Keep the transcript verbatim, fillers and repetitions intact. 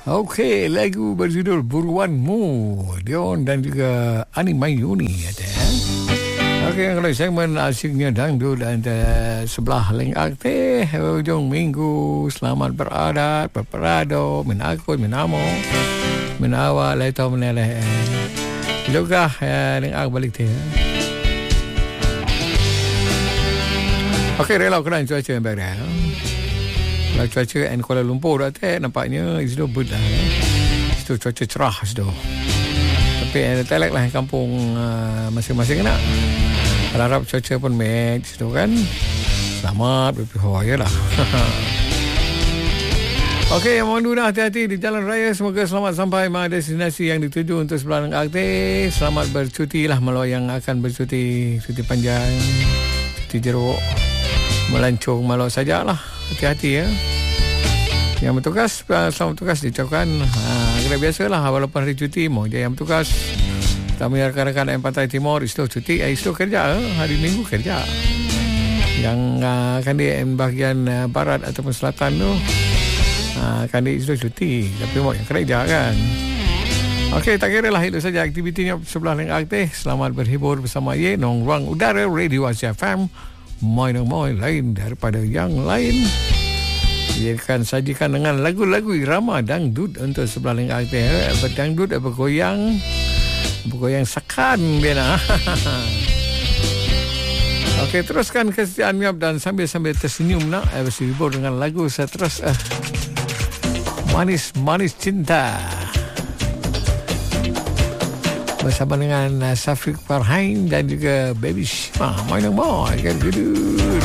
Okey, lagu berjudul Buruanmu, Dion dan juga Ani Mayuni ada. Okey, kalau segmen asyiknya dangdut dan uh, sebelah lengkak teh hujung minggu, selamat beradat, berperado, menakut, menamo, menawa, leto, meneleh. Juga uh, lengkak balik teh. Okey, rela kerana cuaca yang baik dah. Kalau cuaca di Kuala Lumpur dah teh nampaknya itu bedah. Itu cuaca cerah itu. Tapi ada telek lah kampung uh, masing-masing nak. Harap cuaca pun match tu kan. Selamat berpihak lah. Okey, yang mohon dah hati-hati di jalan raya. Semoga selamat sampai ke destinasi yang dituju untuk sebelah Aktif. Selamat bercuti lah malu yang akan bercuti, cuti panjang, cuti jeruk, melancong malu sajalah. Hati-hati ya. Yang bertugas, selamat bertugas diucapkan. Ha, kena biasalah walaupun hari cuti mau je yang bertugas. Kami rakan-rakan yang Pantai Timur istilah cuti, eh, istilah kerja eh. Hari Minggu kerja. Yang uh, kan di bahagian uh, barat ataupun selatan tu uh, kan di istilah cuti, tapi mau yang kerja kan. Okey, tak kira lah itu saja aktivitinya sebelah yang aktif. Selamat berhibur bersama Ye Nong Ruang Udara Radio Asia F M. Moin-moin lain daripada yang lain. Dijadikan sajikan dengan lagu-lagu irama dangdut untuk sebelah lengkak aktif. Berdangdut, bergoyang, bergoyang sakan dia nak. Okey, teruskan kesetiaan Miap dan sambil-sambil tersenyum nak. Eh, bersibuk dengan lagu saya terus. Eh, Manis-manis Cinta. Bersama dengan uh, Safiq Farhain dan juga Baby Shima. Main-main, kan gedut.